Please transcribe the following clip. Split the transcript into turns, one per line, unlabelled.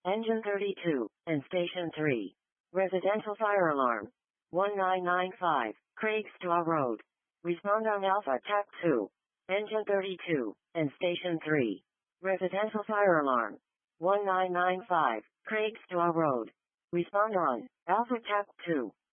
Engine 32, and Station 3. Residential fire alarm. 1995, Craigstraw Road. Respond on Alpha TAC 2. Engine 32, and Station 3. Residential fire alarm. 1995, Craigstraw Road. Respond on Alpha TAC 2.